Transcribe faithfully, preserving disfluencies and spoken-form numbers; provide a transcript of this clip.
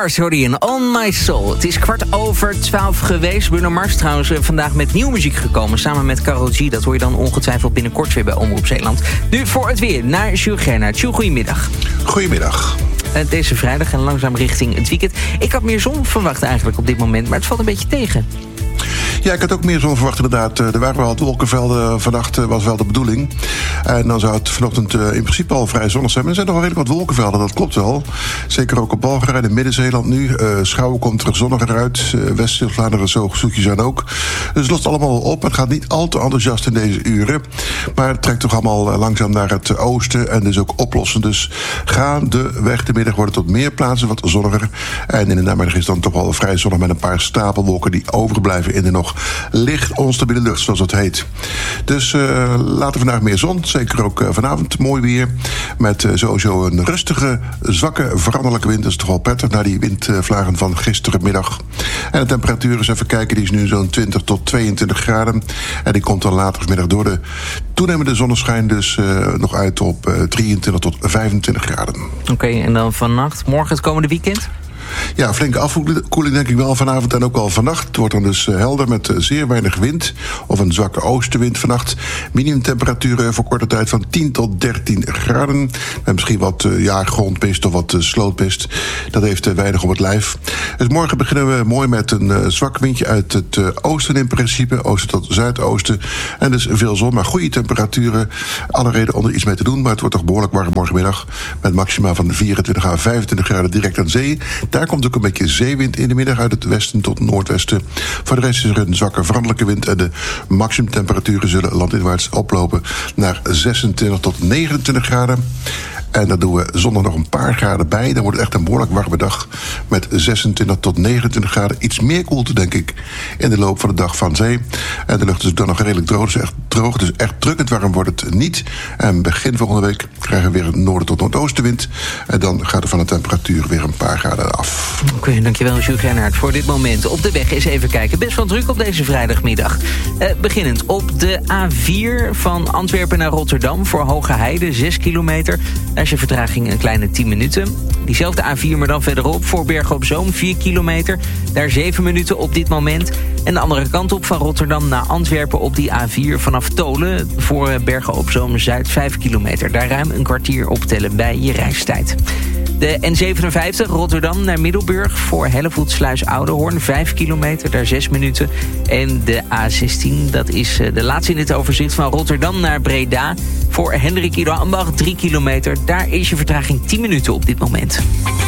Mars, hoor je in On My Soul. Het is kwart over twaalf geweest. Bruno Mars trouwens vandaag met nieuwe muziek gekomen. Samen met Karol G. Dat hoor je dan ongetwijfeld binnenkort weer bij Omroep Zeeland. Nu voor het weer naar Jules Gernaert. Jules, goedemiddag. Goedemiddag. Deze vrijdag en langzaam richting het weekend. Ik had meer zon verwacht eigenlijk op dit moment, maar het valt een beetje tegen. Ja, ik had ook meer zon verwacht inderdaad. Er waren wel wat wolkenvelden. Vannacht was wel de bedoeling. En dan zou het vanochtend in principe al vrij zonnig zijn. Maar er zijn nog wel redelijk wat wolkenvelden, dat klopt wel. Zeker ook op Balgerijn in Midden-Zeeland nu. Uh, Schouwen komt er zonniger uit. Uh, West-Vlaanderen zo zoetjes aan ook. Dus het lost allemaal op. Het gaat niet al te enthousiast in deze uren. Maar het trekt toch allemaal langzaam naar het oosten. En dus ook oplossen. Dus gaandeweg de middag wordt het op meer plaatsen wat zonniger. En in de namiddag is het dan toch wel vrij zonnig met een paar stapelwolken die overblijven in de nog licht onstabiele lucht, zoals het heet. Dus uh, later vandaag meer zon. Zeker ook uh, vanavond mooi weer. Met uh, sowieso een rustige, zwakke, veranderlijke wind. Dat is toch wel prettig na die windvlagen van gisterenmiddag. En de temperatuur is even kijken. Die is nu zo'n twintig tot tweeëntwintig graden. En die komt dan later vanmiddag door de toenemende zonneschijn dus uh, nog uit op uh, drieëntwintig tot vijfentwintig graden. Oké, okay, en dan vannacht, morgen het komende weekend? Ja, flinke afkoeling denk ik wel vanavond en ook wel vannacht. Het wordt dan dus helder met zeer weinig wind. Of een zwakke oostenwind vannacht. Minimumtemperaturen voor korte tijd van tien tot dertien graden. En misschien wat ja, grondpist of wat slootpist. Dat heeft weinig op het lijf. Dus morgen beginnen we mooi met een zwak windje uit het oosten in principe. Oosten tot zuidoosten. En dus veel zon, maar goede temperaturen. Alle reden om er iets mee te doen. Maar het wordt toch behoorlijk warm morgenmiddag. Met maxima van vierentwintig à vijfentwintig graden direct aan zee. Daar komt ook een beetje zeewind in de middag uit het westen tot noordwesten. Voor de rest is er een zwakke veranderlijke wind en de maximumtemperaturen zullen landinwaarts oplopen naar zesentwintig tot negenentwintig graden. En daar doen we zondag nog een paar graden bij. Dan wordt het echt een behoorlijk warme dag met zesentwintig tot negenentwintig graden. Iets meer koelte, denk ik, in de loop van de dag van zee. En de lucht is dan nog redelijk droog. Dus echt droog, dus echt drukkend warm wordt het niet. En begin volgende week krijgen we weer een noorden tot noordoostenwind. En dan gaat er van de temperatuur weer een paar graden af. Oké, okay, dankjewel Jules Gernaert voor dit moment. Op de weg eens even kijken. Best wel druk op deze vrijdagmiddag. Uh, beginnend op de A vier van Antwerpen naar Rotterdam voor Hoge Heide, zes kilometer. Daar is je vertraging een kleine tien minuten. Diezelfde A vier, maar dan verderop voor Bergen op Zoom, vier kilometer. Daar zeven minuten op dit moment. En de andere kant op van Rotterdam naar Antwerpen op die A vier vanaf Tolen voor Bergen op Zoom Zuid, vijf kilometer. Daar ruim een kwartier optellen bij je reistijd. De N zevenenvijftig Rotterdam naar Middelburg voor Hellevoetsluis Oudehoorn, vijf kilometer, daar zes minuten. En de A zestien, dat is de laatste in dit overzicht van Rotterdam naar Breda voor Hendrik Ido Ambach, drie kilometer. Daar is je vertraging tien minuten op dit moment.